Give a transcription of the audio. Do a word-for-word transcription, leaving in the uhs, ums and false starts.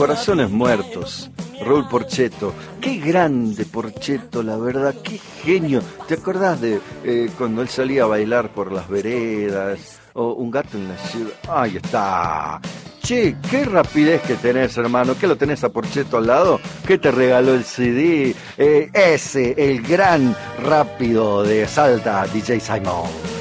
Corazones Muertos, Raúl Porchetto. Qué grande Porchetto, la verdad, qué genio. ¿Te acordás de eh, cuando él salía a bailar por las veredas? O Un gato en la ciudad. Ahí está. Che, qué rapidez que tenés, hermano. ¿Qué lo tenés a Porchetto al lado? ¿Qué te regaló el C D? Eh, ese, el gran rápido de Salta, D J Simon.